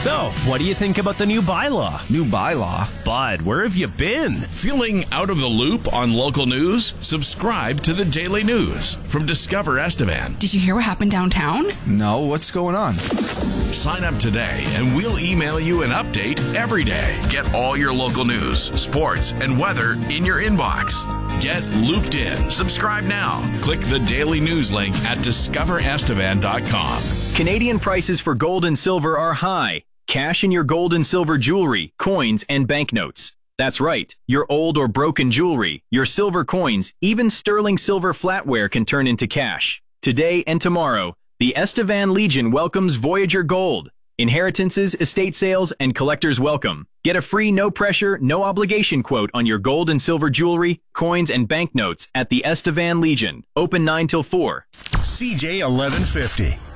So, what do you think about the new bylaw? New bylaw? Bud, where have you been? Feeling out of the loop on local news? Subscribe to the Daily News from Discover Estevan. Did you hear what happened downtown? No, what's going on? Sign up today and we'll email you an update every day. Get all your local news, sports, and weather in your inbox. Get looped in. Subscribe now. Click the Daily News link at discoverestevan.com. Canadian prices for gold and silver are high. Cash in your gold and silver jewelry, coins, and banknotes. That's right. Your old or broken jewelry, your silver coins, even sterling silver flatware can turn into cash. Today and tomorrow, the Estevan Legion welcomes Voyager Gold. Inheritances, estate sales, and collectors welcome. Get a free, no-pressure, no-obligation quote on your gold and silver jewelry, coins, and banknotes at the Estevan Legion. Open 9 till 4. CJ 1150.